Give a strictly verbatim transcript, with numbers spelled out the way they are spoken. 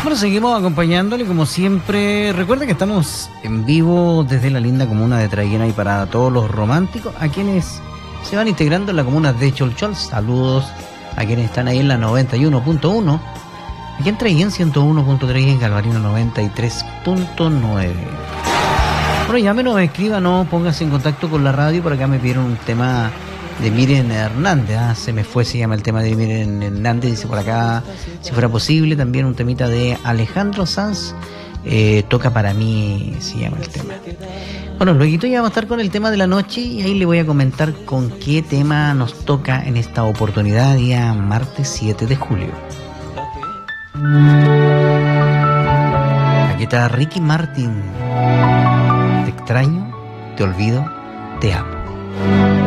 Bueno, seguimos acompañándole como siempre. Recuerda que estamos en vivo desde la linda comuna de Traiguena y para todos los románticos, a quienes se van integrando en la comuna de Cholchol. Saludos a quienes están ahí en la noventa y uno punto uno, aquí en Traiguén ciento uno punto tres y en Galvarino noventa y tres punto nueve. Bueno, llámenos, escríbanos, póngase en contacto con la radio. Por acá me pidieron un tema de Miren Hernández, ah, se me fue, se llama el tema de Miren Hernández, dice por acá, si fuera posible, también un temita de Alejandro Sanz, eh, Toca para mí, se llama el tema. Bueno, luego ya vamos a estar con el tema de la noche y ahí le voy a comentar con qué tema nos toca en esta oportunidad, día martes siete de julio. Aquí está Ricky Martin, te extraño, te olvido, te amo.